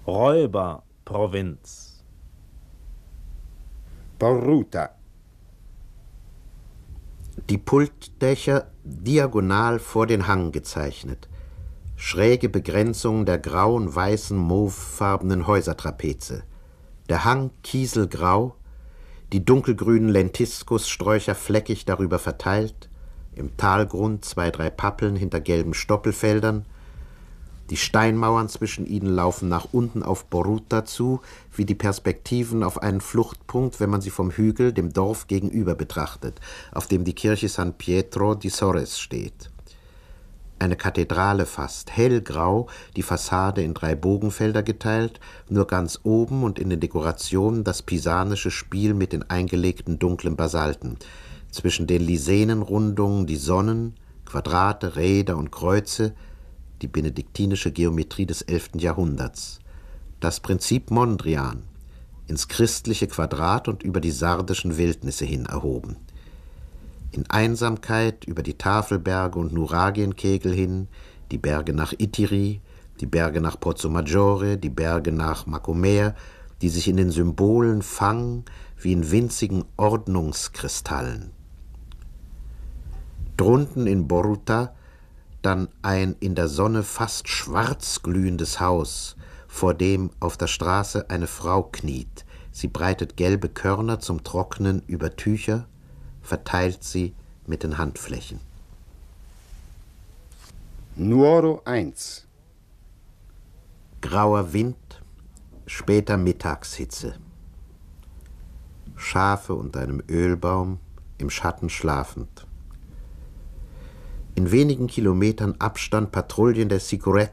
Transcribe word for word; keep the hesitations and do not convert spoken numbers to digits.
Räuberprovinz. Boruta. Die Pultdächer diagonal vor den Hang gezeichnet. Schräge Begrenzung der grauen, weißen, mauvefarbenen Häusertrapeze. Der Hang kieselgrau, die dunkelgrünen Lentiskussträucher fleckig darüber verteilt, im Talgrund zwei, drei Pappeln hinter gelben Stoppelfeldern. Die Steinmauern zwischen ihnen laufen nach unten auf Boruta zu, wie die Perspektiven auf einen Fluchtpunkt, wenn man sie vom Hügel, dem Dorf gegenüber betrachtet, auf dem die Kirche San Pietro di Sores steht. Eine Kathedrale fast, hellgrau, die Fassade in drei Bogenfelder geteilt, nur ganz oben und in den Dekorationen das pisanische Spiel mit den eingelegten dunklen Basalten. Zwischen den Lisenenrundungen die Sonnen, Quadrate, Räder und Kreuze, die benediktinische Geometrie des elften Jahrhunderts. Das Prinzip Mondrian, ins christliche Quadrat und über die sardischen Wildnisse hin erhoben. In Einsamkeit über die Tafelberge und Nuragienkegel hin, die Berge nach Itiri, die Berge nach Pozzo Maggiore, die Berge nach Macomer, die sich in den Symbolen fangen wie in winzigen Ordnungskristallen. Drunten in Boruta dann ein in der Sonne fast schwarz glühendes Haus, vor dem auf der Straße eine Frau kniet. Sie breitet gelbe Körner zum Trocknen über Tücher, verteilt sie mit den Handflächen. Nuoro eins. Grauer Wind, später Mittagshitze. Schafe unter einem Ölbaum, im Schatten schlafend. In wenigen Kilometern Abstand Patrouillen der Sicurezza